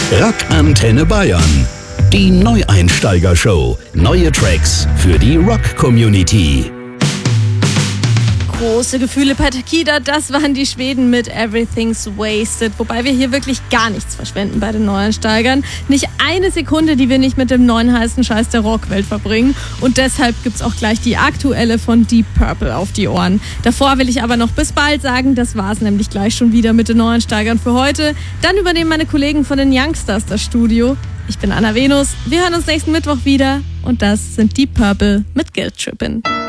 Rock Antenne Bayern. Die Neueinsteiger-Show. Neue Tracks für die Rock-Community. Große Gefühle bei Takida, das waren die Schweden mit Everything's Wasted. Wobei wir hier wirklich gar nichts verschwenden bei den Neueinsteigern. Nicht eine Sekunde, die wir nicht mit dem neuen heißen Scheiß der Rockwelt verbringen. Und deshalb gibt's auch gleich die aktuelle von Deep Purple auf die Ohren. Davor will ich aber noch bis bald sagen, das war's nämlich gleich schon wieder mit den Neueinsteigern für heute. Dann übernehmen meine Kollegen von den Youngsters das Studio. Ich bin Anna Venus, wir hören uns nächsten Mittwoch wieder. Und das sind Deep Purple mit Guilt Trippin'.